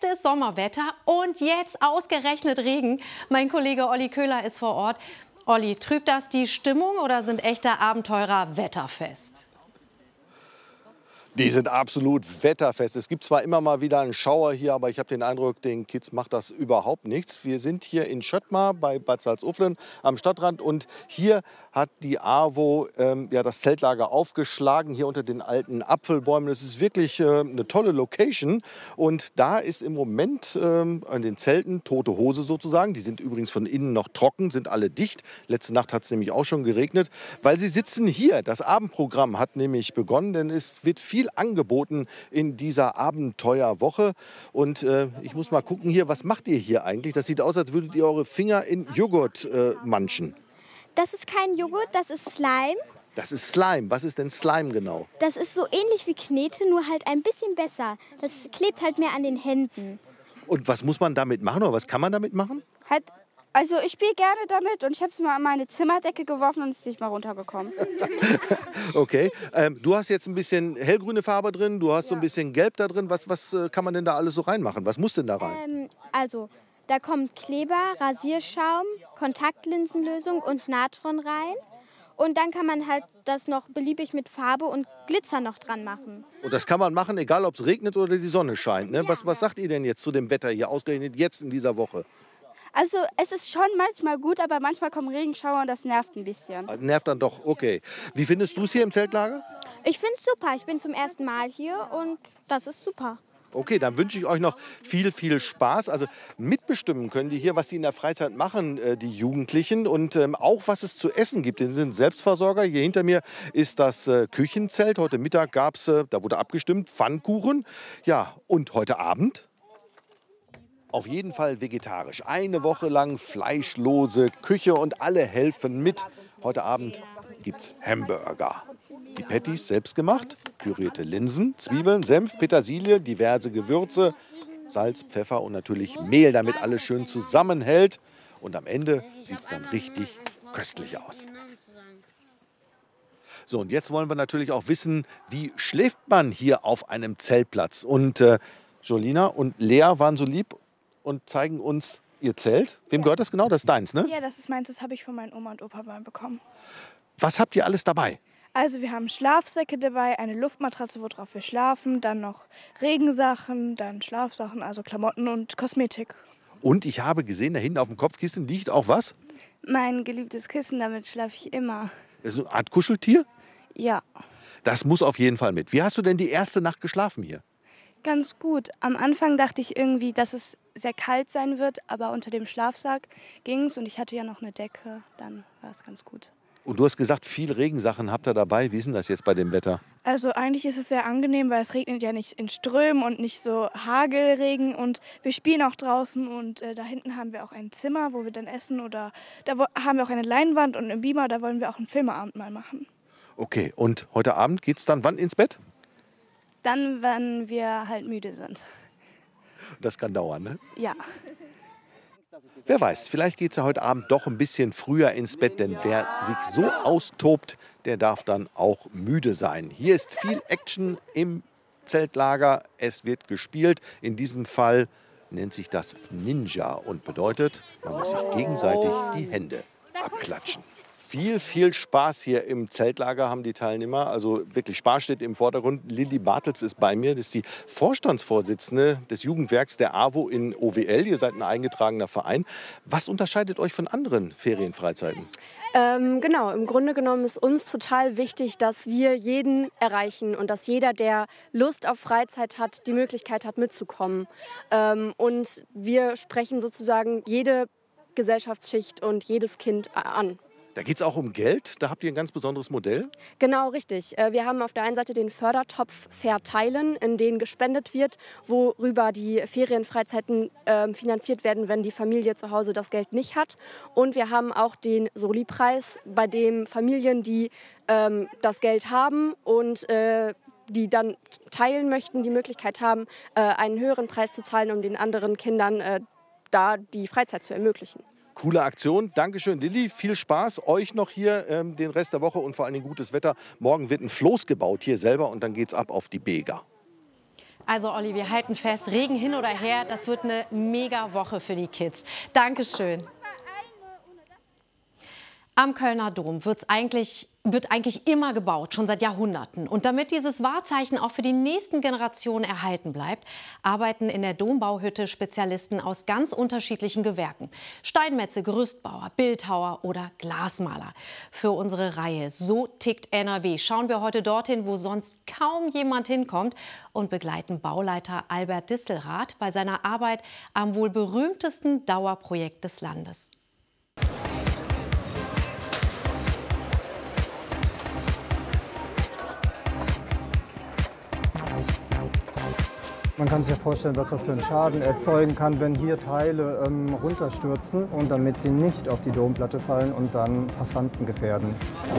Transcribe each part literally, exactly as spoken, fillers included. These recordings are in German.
bestes Sommerwetter und jetzt ausgerechnet Regen. Mein Kollege Olli Köhler ist vor Ort. Olli, trübt das die Stimmung oder sind echte Abenteurer wetterfest? Die sind absolut wetterfest. Es gibt zwar immer mal wieder einen Schauer hier, aber ich habe den Eindruck, den Kids macht das überhaupt nichts. Wir sind hier in Schöttmar bei Bad Salzuflen am Stadtrand und hier hat die AWO ähm, ja, das Zeltlager aufgeschlagen, hier unter den alten Apfelbäumen. Das ist wirklich äh, eine tolle Location und da ist im Moment ähm, an den Zelten tote Hose sozusagen. Die sind übrigens von innen noch trocken, sind alle dicht. Letzte Nacht hat es nämlich auch schon geregnet, weil sie sitzen hier. Das Abendprogramm hat nämlich begonnen, denn es wird viel angeboten in dieser Abenteuerwoche. Und äh, ich muss mal gucken hier, was macht ihr hier eigentlich? Das sieht aus, als würdet ihr eure Finger in Joghurt äh, manchen. Das ist kein Joghurt, das ist Slime. Das ist Slime. Was ist denn Slime genau? Das ist so ähnlich wie Knete, nur halt ein bisschen besser. Das klebt halt mehr an den Händen. Und was muss man damit machen oder was kann man damit machen? Halt, also ich spiele gerne damit und ich habe es mal an meine Zimmerdecke geworfen und es ist nicht mal runtergekommen. Okay, ähm, du hast jetzt ein bisschen hellgrüne Farbe drin, du hast ja so ein bisschen Gelb da drin. Was, was äh, kann man denn da alles so reinmachen? Was muss denn da rein? Ähm, also, da kommt Kleber, Rasierschaum, Kontaktlinsenlösung und Natron rein. Und dann kann man halt das noch beliebig mit Farbe und Glitzer noch dran machen. Und das kann man machen, egal ob es regnet oder die Sonne scheint. Ne? Ja. Was, was sagt ihr denn jetzt zu dem Wetter hier, ausgerechnet jetzt in dieser Woche? Also es ist schon manchmal gut, aber manchmal kommen Regenschauer und das nervt ein bisschen. Das nervt dann doch, okay. Wie findest du es hier im Zeltlager? Ich finde es super. Ich bin zum ersten Mal hier und das ist super. Okay, dann wünsche ich euch noch viel, viel Spaß. Also mitbestimmen können die hier, was sie in der Freizeit machen, äh, die Jugendlichen. Und ähm, auch, was es zu essen gibt. Die sind Selbstversorger. Hier hinter mir ist das äh, Küchenzelt. Heute Mittag gab es, äh, da wurde abgestimmt, Pfannkuchen. Ja, und heute Abend? Auf jeden Fall vegetarisch. Eine Woche lang fleischlose Küche und alle helfen mit. Heute Abend gibt's Hamburger. Die Patties selbst gemacht, pürierte Linsen, Zwiebeln, Senf, Petersilie, diverse Gewürze, Salz, Pfeffer und natürlich Mehl, damit alles schön zusammenhält. Und am Ende sieht es dann richtig köstlich aus. So, und jetzt wollen wir natürlich auch wissen, wie schläft man hier auf einem Zeltplatz? Und äh, Jolina und Lea waren so lieb und zeigen uns ihr Zelt. Wem gehört das genau? Das ist deins, ne? Ja, das ist meins. Das habe ich von meinen Oma und Opa mal bekommen. Was habt ihr alles dabei? Also wir haben Schlafsäcke dabei, eine Luftmatratze, worauf wir schlafen, dann noch Regensachen, dann Schlafsachen, also Klamotten und Kosmetik. Und ich habe gesehen, da hinten auf dem Kopfkissen liegt auch was? Mein geliebtes Kissen, damit schlafe ich immer. Das ist eine Art Kuscheltier? Ja. Das muss auf jeden Fall mit. Wie hast du denn die erste Nacht geschlafen hier? Ganz gut. Am Anfang dachte ich irgendwie, dass es sehr kalt sein wird, aber unter dem Schlafsack ging es und ich hatte ja noch eine Decke, dann war es ganz gut. Und du hast gesagt, viel Regensachen habt ihr dabei. Wie ist denn das jetzt bei dem Wetter? Also eigentlich ist es sehr angenehm, weil es regnet ja nicht in Strömen und nicht so Hagelregen und wir spielen auch draußen und äh, da hinten haben wir auch ein Zimmer, wo wir dann essen oder da haben wir auch eine Leinwand und im Beamer, da wollen wir auch einen Filmeabend mal machen. Okay, und heute Abend geht's dann wann ins Bett? Dann, wenn wir halt müde sind. Das kann dauern, ne? Ja. Wer weiß, vielleicht geht es ja heute Abend doch ein bisschen früher ins Bett, denn wer sich so austobt, der darf dann auch müde sein. Hier ist viel Action im Zeltlager, es wird gespielt. In diesem Fall nennt sich das Ninja und bedeutet, man muss sich gegenseitig die Hände abklatschen. Viel, viel Spaß hier im Zeltlager haben die Teilnehmer. Also wirklich Spaß steht im Vordergrund. Lilly Bartels ist bei mir. Das ist die Vorstandsvorsitzende des Jugendwerks der AWO in O W L. Ihr seid ein eingetragener Verein. Was unterscheidet euch von anderen Ferienfreizeiten? Ähm, genau, im Grunde genommen ist uns total wichtig, dass wir jeden erreichen und dass jeder, der Lust auf Freizeit hat, die Möglichkeit hat, mitzukommen. Ähm, und wir sprechen sozusagen jede Gesellschaftsschicht und jedes Kind an. Da geht es auch um Geld. Da habt ihr ein ganz besonderes Modell. Genau, richtig. Wir haben auf der einen Seite den Fördertopf Verteilen, in den gespendet wird, worüber die Ferienfreizeiten äh, finanziert werden, wenn die Familie zu Hause das Geld nicht hat. Und wir haben auch den Soli-Preis, bei dem Familien, die ähm, das Geld haben und äh, die dann teilen möchten, die Möglichkeit haben, äh, einen höheren Preis zu zahlen, um den anderen Kindern äh, da die Freizeit zu ermöglichen. Coole Aktion. Dankeschön, Lilly. Viel Spaß euch noch hier ähm, den Rest der Woche und vor allem gutes Wetter. Morgen wird ein Floß gebaut hier selber und dann geht's ab auf die Bega. Also Olli, wir halten fest, Regen hin oder her, das wird eine mega Woche für die Kids. Dankeschön. Am Kölner Dom wird's eigentlich, wird eigentlich immer gebaut, schon seit Jahrhunderten. Und damit dieses Wahrzeichen auch für die nächsten Generationen erhalten bleibt, arbeiten in der Dombauhütte Spezialisten aus ganz unterschiedlichen Gewerken. Steinmetze, Gerüstbauer, Bildhauer oder Glasmaler. Für unsere Reihe So tickt N R W schauen wir heute dorthin, wo sonst kaum jemand hinkommt und begleiten Bauleiter Albert Distelrath bei seiner Arbeit am wohl berühmtesten Dauerprojekt des Landes. Man kann sich ja vorstellen, was das für einen Schaden erzeugen kann, wenn hier Teile ähm, runterstürzen und damit sie nicht auf die Domplatte fallen und dann Passanten gefährden.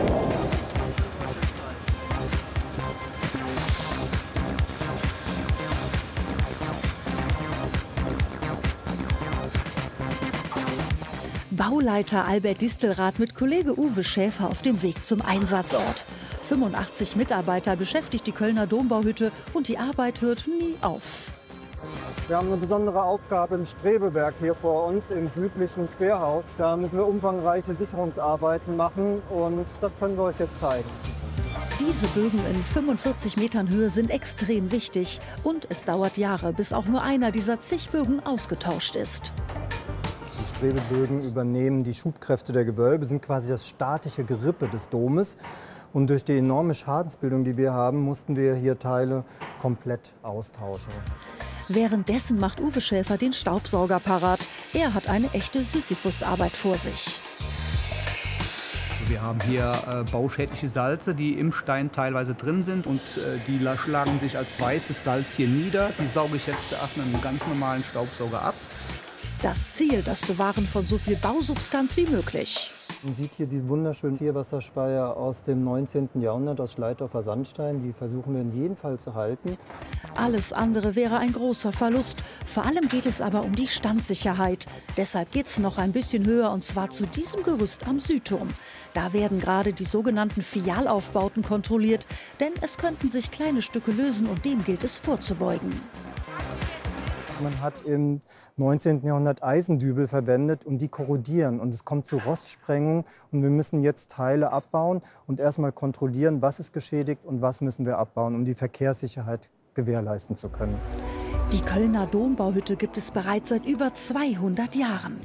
Bauleiter Albert Distelrath mit Kollege Uwe Schäfer auf dem Weg zum Einsatzort. fünfundachtzig Mitarbeiter beschäftigt die Kölner Dombauhütte und die Arbeit hört nie auf. Wir haben eine besondere Aufgabe im Strebewerk hier vor uns im südlichen Querhaus. Da müssen wir umfangreiche Sicherungsarbeiten machen und das können wir euch jetzt zeigen. Diese Bögen in fünfundvierzig Metern Höhe sind extrem wichtig und es dauert Jahre, bis auch nur einer dieser zig Bögen ausgetauscht ist. Die Strebebögen übernehmen die Schubkräfte der Gewölbe, sind quasi das statische Gerippe des Domes. Und durch die enorme Schadensbildung, die wir haben, mussten wir hier Teile komplett austauschen. Währenddessen macht Uwe Schäfer den Staubsauger parat. Er hat eine echte Sisyphus-Arbeit vor sich. Wir haben hier äh, bauschädliche Salze, die im Stein teilweise drin sind und äh, die schlagen sich als weißes Salz hier nieder. Die sauge ich jetzt erst mit einem ganz normalen Staubsauger ab. Das Ziel, das Bewahren von so viel Bausubstanz wie möglich. Man sieht hier diesen wunderschönen Tierwasserspeier aus dem neunzehnten Jahrhundert aus Schleitdorfer Sandstein. Die versuchen wir in jedem Fall zu halten. Alles andere wäre ein großer Verlust. Vor allem geht es aber um die Standsicherheit. Deshalb geht es noch ein bisschen höher, und zwar zu diesem Gerüst am Südturm. Da werden gerade die sogenannten Fialaufbauten kontrolliert, denn es könnten sich kleine Stücke lösen und dem gilt es vorzubeugen. Man hat im neunzehnten Jahrhundert Eisendübel verwendet und die korrodieren. Und es kommt zu Rostsprengung und wir müssen jetzt Teile abbauen und erstmal kontrollieren, was ist geschädigt und was müssen wir abbauen, um die Verkehrssicherheit gewährleisten zu können. Die Kölner Dombauhütte gibt es bereits seit über zweihundert Jahren.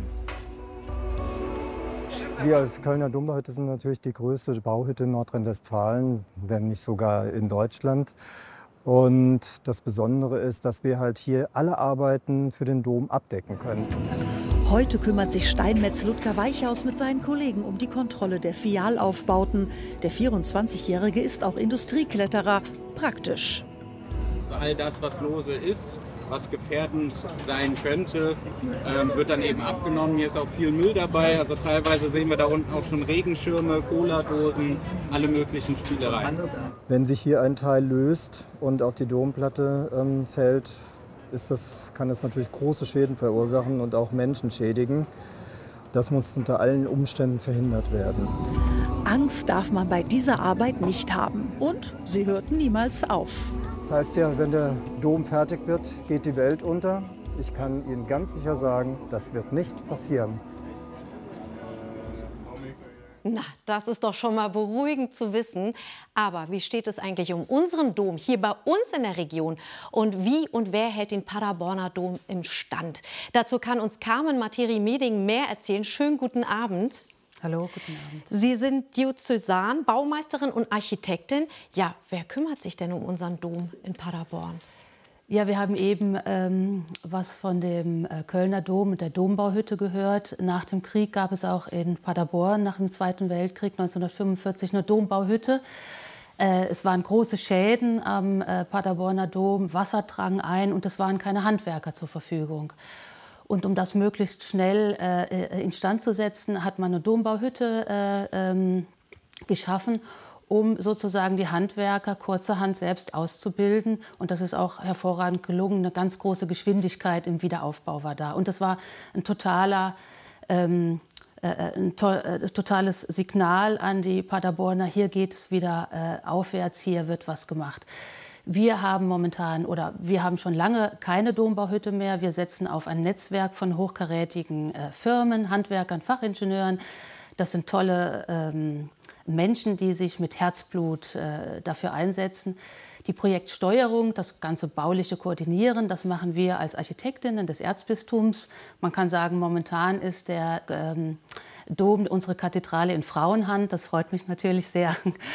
Wir als Kölner Dombauhütte sind natürlich die größte Bauhütte in Nordrhein-Westfalen, wenn nicht sogar in Deutschland. Und das Besondere ist, dass wir halt hier alle Arbeiten für den Dom abdecken können. Heute kümmert sich Steinmetz Ludger Weichhaus mit seinen Kollegen um die Kontrolle der Fialaufbauten. Der vierundzwanzigjährige ist auch Industriekletterer. Praktisch. All das, was lose ist, was gefährdend sein könnte, ähm, wird dann eben abgenommen. Hier ist auch viel Müll dabei. Also teilweise sehen wir da unten auch schon Regenschirme, Cola-Dosen, alle möglichen Spielereien. Wenn sich hier ein Teil löst und auf die Domplatte ähm, fällt, ist das, kann das natürlich große Schäden verursachen und auch Menschen schädigen. Das muss unter allen Umständen verhindert werden. Angst darf man bei dieser Arbeit nicht haben. Und sie hört niemals auf. Das heißt ja, wenn der Dom fertig wird, geht die Welt unter. Ich kann Ihnen ganz sicher sagen, das wird nicht passieren. Na, das ist doch schon mal beruhigend zu wissen. Aber wie steht es eigentlich um unseren Dom hier bei uns in der Region? Und wie und wer hält den Paderborner Dom im Stand? Dazu kann uns Carmen Materi-Meding mehr erzählen. Schönen guten Abend. Hallo, guten Abend. Sie sind Diözesan, Baumeisterin und Architektin. Ja, wer kümmert sich denn um unseren Dom in Paderborn? Ja, wir haben eben ähm, was von dem äh, Kölner Dom und der Dombauhütte gehört. Nach dem Krieg gab es auch in Paderborn nach dem Zweiten Weltkrieg neunzehnhundertfünfundvierzig eine Dombauhütte. Äh, es waren große Schäden am äh, Paderborner Dom, Wasser drang ein und es waren keine Handwerker zur Verfügung. Und um das möglichst schnell äh, instand zu setzen, hat man eine Dombauhütte äh, ähm, geschaffen, um sozusagen die Handwerker kurzerhand selbst auszubilden. Und das ist auch hervorragend gelungen. Eine ganz große Geschwindigkeit im Wiederaufbau war da. Und das war ein, totaler, ähm, äh, ein to äh, totales Signal an die Paderborner, hier geht es wieder äh, aufwärts, hier wird was gemacht. Wir haben momentan oder wir haben schon lange keine Dombauhütte mehr. Wir setzen auf ein Netzwerk von hochkarätigen äh, Firmen, Handwerkern, Fachingenieuren. Das sind tolle ähm, Menschen, die sich mit Herzblut äh, dafür einsetzen. Die Projektsteuerung, das ganze bauliche Koordinieren, das machen wir als Architektinnen des Erzbistums. Man kann sagen, momentan ist der ähm, Dom, unsere Kathedrale, in Frauenhand. Das freut mich natürlich sehr.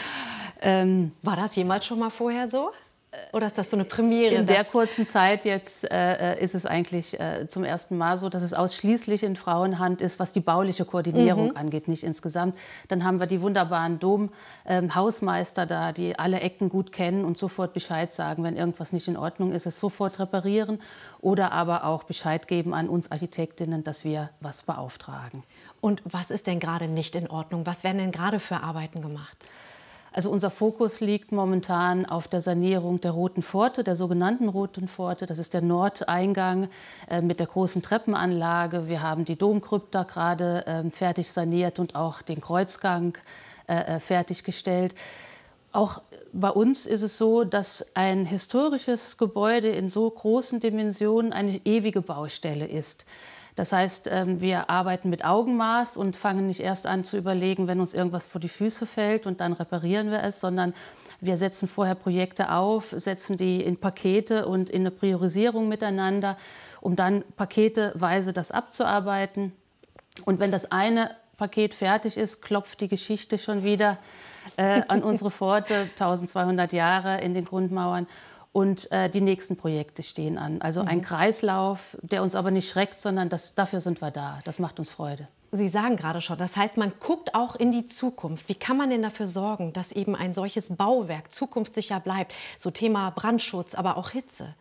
ähm, War das jemals schon mal vorher so? Oder ist das so eine Premiere? In der kurzen Zeit jetzt äh, ist es eigentlich äh, zum ersten Mal so, dass es ausschließlich in Frauenhand ist, was die bauliche Koordinierung mhm. angeht, nicht insgesamt. Dann haben wir die wunderbaren Domhausmeister ähm, da, die alle Ecken gut kennen und sofort Bescheid sagen, wenn irgendwas nicht in Ordnung ist, es sofort reparieren oder aber auch Bescheid geben an uns Architektinnen, dass wir was beauftragen. Und was ist denn gerade nicht in Ordnung? Was werden denn gerade für Arbeiten gemacht? Also unser Fokus liegt momentan auf der Sanierung der Roten Pforte, der sogenannten Roten Pforte. Das ist der Nordeingang äh, mit der großen Treppenanlage. Wir haben die Domkrypta gerade äh, fertig saniert und auch den Kreuzgang äh, fertiggestellt. Auch bei uns ist es so, dass ein historisches Gebäude in so großen Dimensionen eine ewige Baustelle ist. Das heißt, wir arbeiten mit Augenmaß und fangen nicht erst an zu überlegen, wenn uns irgendwas vor die Füße fällt und dann reparieren wir es, sondern wir setzen vorher Projekte auf, setzen die in Pakete und in eine Priorisierung miteinander, um dann paketeweise das abzuarbeiten. Und wenn das eine Paket fertig ist, klopft die Geschichte schon wieder äh, an unsere Pforte, eintausendzweihundert Jahre in den Grundmauern. Und äh, die nächsten Projekte stehen an. Also ein Kreislauf, der uns aber nicht schreckt, sondern das, dafür sind wir da. Das macht uns Freude. Sie sagen gerade schon, das heißt, man guckt auch in die Zukunft. Wie kann man denn dafür sorgen, dass eben ein solches Bauwerk zukunftssicher bleibt? So Thema Brandschutz, aber auch Hitze.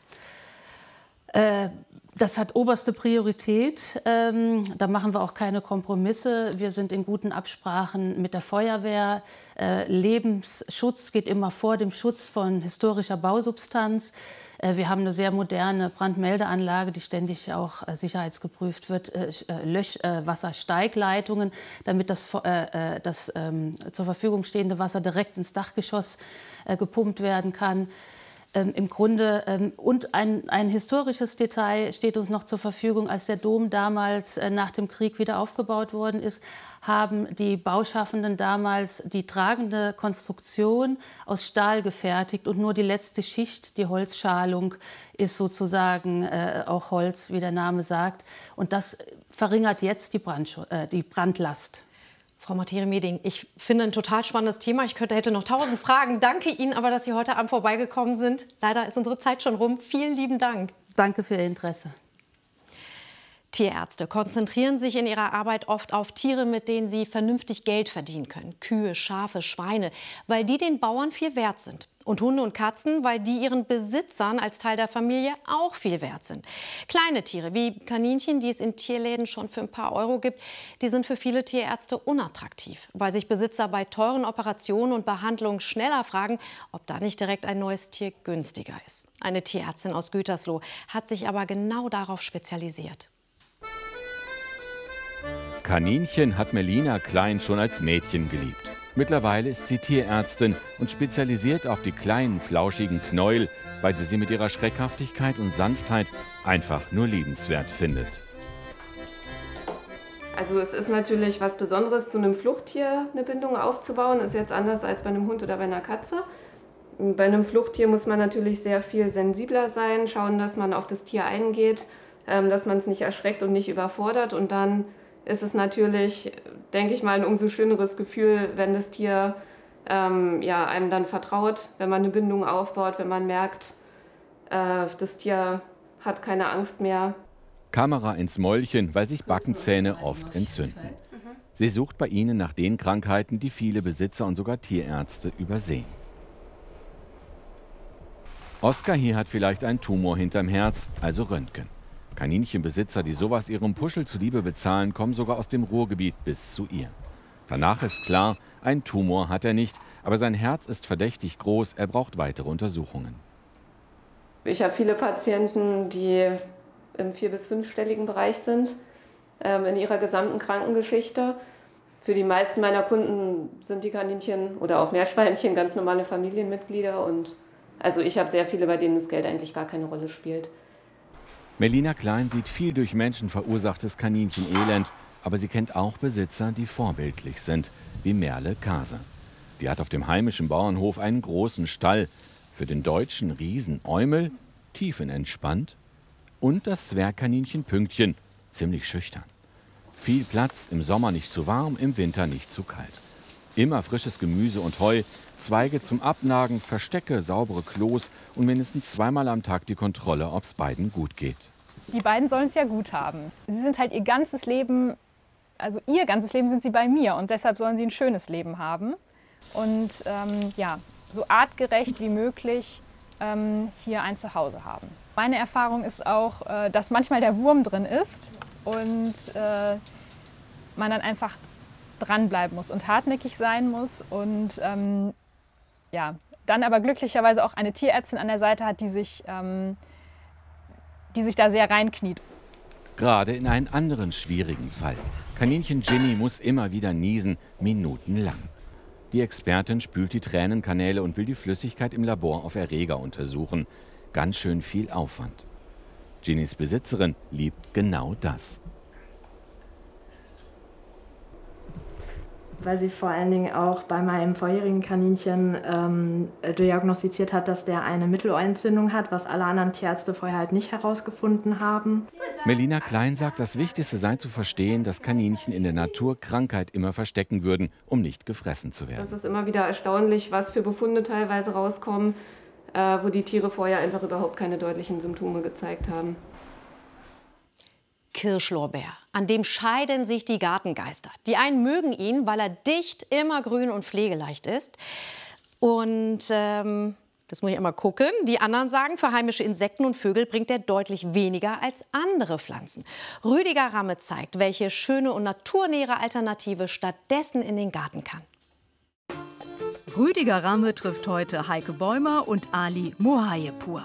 Äh, Das hat oberste Priorität. Ähm, da machen wir auch keine Kompromisse. Wir sind in guten Absprachen mit der Feuerwehr. Äh, Lebensschutz geht immer vor dem Schutz von historischer Bausubstanz. Äh, wir haben eine sehr moderne Brandmeldeanlage, die ständig auch äh, sicherheitsgeprüft wird. Äh, Löschwassersteigleitungen, damit das, äh, das ähm, zur Verfügung stehende Wasser direkt ins Dachgeschoss äh, gepumpt werden kann. Ähm, im Grunde, ähm, und ein, ein historisches Detail steht uns noch zur Verfügung. Als der Dom damals äh, nach dem Krieg wieder aufgebaut worden ist, haben die Bauschaffenden damals die tragende Konstruktion aus Stahl gefertigt und nur die letzte Schicht, die Holzschalung, ist sozusagen äh, auch Holz, wie der Name sagt. Und das verringert jetzt die, Brandsch- äh, die Brandlast. Frau Martire-Meding, ich finde ein total spannendes Thema. Ich könnte, hätte noch tausend Fragen. Danke Ihnen aber, dass Sie heute Abend vorbeigekommen sind. Leider ist unsere Zeit schon rum. Vielen lieben Dank. Danke für Ihr Interesse. Tierärzte konzentrieren sich in ihrer Arbeit oft auf Tiere, mit denen sie vernünftig Geld verdienen können. Kühe, Schafe, Schweine, weil die den Bauern viel wert sind. Und Hunde und Katzen, weil die ihren Besitzern als Teil der Familie auch viel wert sind. Kleine Tiere wie Kaninchen, die es in Tierläden schon für ein paar Euro gibt, die sind für viele Tierärzte unattraktiv, weil sich Besitzer bei teuren Operationen und Behandlungen schneller fragen, ob da nicht direkt ein neues Tier günstiger ist. Eine Tierärztin aus Gütersloh hat sich aber genau darauf spezialisiert. Kaninchen hat Melina Klein schon als Mädchen geliebt. Mittlerweile ist sie Tierärztin und spezialisiert auf die kleinen, flauschigen Knäuel, weil sie sie mit ihrer Schreckhaftigkeit und Sanftheit einfach nur liebenswert findet. Also es ist natürlich was Besonderes, zu einem Fluchttier eine Bindung aufzubauen. Ist jetzt anders als bei einem Hund oder bei einer Katze. Bei einem Fluchttier muss man natürlich sehr viel sensibler sein, schauen, dass man auf das Tier eingeht, dass man es nicht erschreckt und nicht überfordert. Und dann ist es natürlich, denke ich mal, ein umso schöneres Gefühl, wenn das Tier ähm, ja, einem dann vertraut, wenn man eine Bindung aufbaut, wenn man merkt, äh, das Tier hat keine Angst mehr. Kamera ins Mäulchen, weil sich Backenzähne oft entzünden. Sie sucht bei ihnen nach den Krankheiten, die viele Besitzer und sogar Tierärzte übersehen. Oskar hier hat vielleicht einen Tumor hinterm Herz, also Röntgen. Kaninchenbesitzer, die sowas ihrem Puschel zuliebe bezahlen, kommen sogar aus dem Ruhrgebiet bis zu ihr. Danach ist klar, ein Tumor hat er nicht, aber sein Herz ist verdächtig groß, er braucht weitere Untersuchungen. Ich habe viele Patienten, die im vier- bis fünfstelligen Bereich sind, ähm, in ihrer gesamten Krankengeschichte. Für die meisten meiner Kunden sind die Kaninchen oder auch Meerschweinchen ganz normale Familienmitglieder und Also ich habe sehr viele, bei denen das Geld eigentlich gar keine Rolle spielt. Melina Klein sieht viel durch Menschen verursachtes Kaninchenelend, aber sie kennt auch Besitzer, die vorbildlich sind, wie Merle Kase. Die hat auf dem heimischen Bauernhof einen großen Stall, für den deutschen Riesen Eumel tiefenentspannt und das Zwergkaninchen Pünktchen, ziemlich schüchtern. Viel Platz, im Sommer nicht zu warm, im Winter nicht zu kalt. Immer frisches Gemüse und Heu, Zweige zum Abnagen, Verstecke, saubere Klos und mindestens zweimal am Tag die Kontrolle, ob es beiden gut geht. Die beiden sollen es ja gut haben. Sie sind halt ihr ganzes Leben, also ihr ganzes Leben sind sie bei mir und deshalb sollen sie ein schönes Leben haben. Und ähm, ja, so artgerecht wie möglich ähm, hier ein Zuhause haben. Meine Erfahrung ist auch, äh, dass manchmal der Wurm drin ist und äh, man dann einfach dranbleiben muss und hartnäckig sein muss und ähm, ja, dann aber glücklicherweise auch eine Tierärztin an der Seite hat, die sich, ähm, die sich da sehr reinkniet. Gerade in einen anderen schwierigen Fall. Kaninchen Ginny muss immer wieder niesen, minutenlang. Die Expertin spült die Tränenkanäle und will die Flüssigkeit im Labor auf Erreger untersuchen. Ganz schön viel Aufwand. Ginnys Besitzerin liebt genau das. Weil sie vor allen Dingen auch bei meinem vorherigen Kaninchen ähm, diagnostiziert hat, dass der eine Mittelohrentzündung hat, was alle anderen Tierärzte vorher halt nicht herausgefunden haben. Melina Klein sagt, das Wichtigste sei zu verstehen, dass Kaninchen in der Natur Krankheit immer verstecken würden, um nicht gefressen zu werden. Das ist immer wieder erstaunlich, was für Befunde teilweise rauskommen, äh, wo die Tiere vorher einfach überhaupt keine deutlichen Symptome gezeigt haben. Kirschlorbeer. An dem scheiden sich die Gartengeister. Die einen mögen ihn, weil er dicht, immergrün und pflegeleicht ist. Und ähm, das muss ich immer gucken. Die anderen sagen, für heimische Insekten und Vögel bringt er deutlich weniger als andere Pflanzen. Rüdiger Ramme zeigt, welche schöne und naturnähere Alternative stattdessen in den Garten kann. Rüdiger Ramme trifft heute Heike Bäumer und Ali Mohayepur.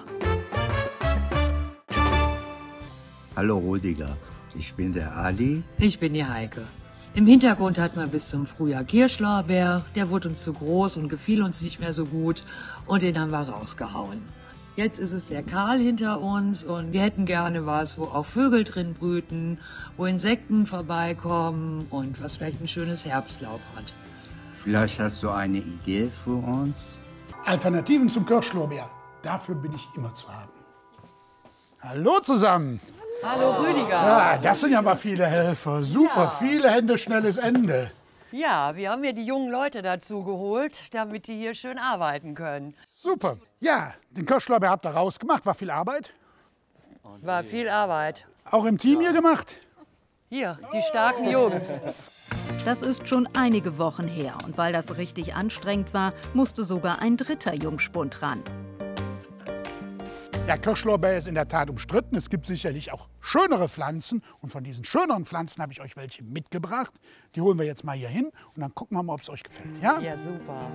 Hallo Rüdiger, ich bin der Ali. Ich bin die Heike. Im Hintergrund hatten wir bis zum Frühjahr Kirschlorbeer. Der wurde uns zu groß und gefiel uns nicht mehr so gut. Und den haben wir rausgehauen. Jetzt ist es sehr kahl hinter uns und wir hätten gerne was, wo auch Vögel drin brüten, wo Insekten vorbeikommen und was vielleicht ein schönes Herbstlaub hat. Vielleicht hast du eine Idee für uns? Alternativen zum Kirschlorbeer. Dafür bin ich immer zu haben. Hallo zusammen. Hallo Rüdiger. Ja, das sind ja mal viele Helfer. Super, ja. Viele Hände, schnelles Ende. Ja, wir haben hier die jungen Leute dazu geholt, damit die hier schön arbeiten können. Super. Ja, den Kirschlorbeer habt ihr rausgemacht. War viel Arbeit? War viel Arbeit. Auch im Team hier gemacht? Hier, die starken Jungs. Das ist schon einige Wochen her. Und weil das richtig anstrengend war, musste sogar ein dritter Jungspund ran. Der Kirschlorbeer ist in der Tat umstritten. Es gibt sicherlich auch schönere Pflanzen. Und von diesen schöneren Pflanzen habe ich euch welche mitgebracht. Die holen wir jetzt mal hier hin und dann gucken wir mal, ob es euch gefällt. Ja, ja super.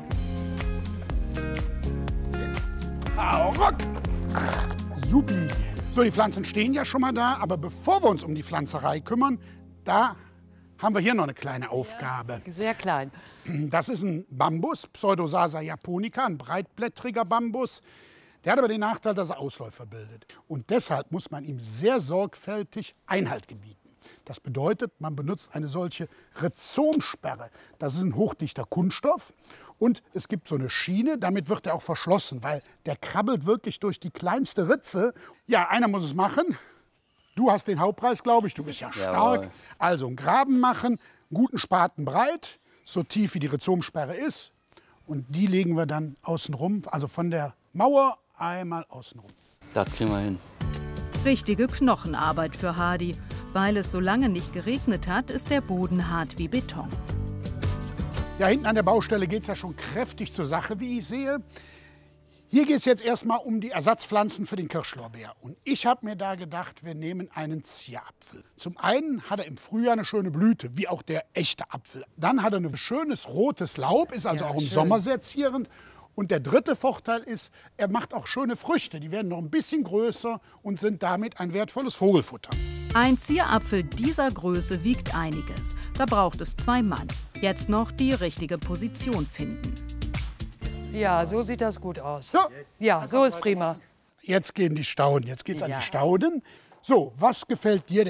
Hau ruck! Supi. So, die Pflanzen stehen ja schon mal da. Aber bevor wir uns um die Pflanzerei kümmern, da haben wir hier noch eine kleine Aufgabe. Ja, sehr klein. Das ist ein Bambus, Pseudosasa japonica, ein breitblättriger Bambus. Der hat aber den Nachteil, dass er Ausläufer bildet. Und deshalb muss man ihm sehr sorgfältig Einhalt gebieten. Das bedeutet, man benutzt eine solche Rhizomsperre. Das ist ein hochdichter Kunststoff. Und es gibt so eine Schiene, damit wird er auch verschlossen, weil der krabbelt wirklich durch die kleinste Ritze. Ja, einer muss es machen. Du hast den Hauptpreis, glaube ich. Du bist ja stark. Jawohl. Also einen Graben machen, einen guten Spaten breit, so tief wie die Rhizomsperre ist. Und die legen wir dann außen rum, also von der Mauer einmal außenrum. Das kriegen wir hin. Richtige Knochenarbeit für Hardy. Weil es so lange nicht geregnet hat, ist der Boden hart wie Beton. Ja, hinten an der Baustelle geht es ja schon kräftig zur Sache, wie ich sehe. Hier geht es jetzt erstmal um die Ersatzpflanzen für den Kirschlorbeer. Und ich habe mir da gedacht, wir nehmen einen Zierapfel. Zum einen hat er im Frühjahr eine schöne Blüte, wie auch der echte Apfel. Dann hat er ein schönes rotes Laub, ist also ja, auch im schön. Sommer sehr zierend. Und der dritte Vorteil ist, er macht auch schöne Früchte. Die werden noch ein bisschen größer und sind damit ein wertvolles Vogelfutter. Ein Zierapfel dieser Größe wiegt einiges. Da braucht es zwei Mann. Jetzt noch die richtige Position finden. Ja, so sieht das gut aus. Ja, ja, so ist prima. Jetzt gehen die Stauden, jetzt geht's an die Stauden. So, was gefällt dir denn?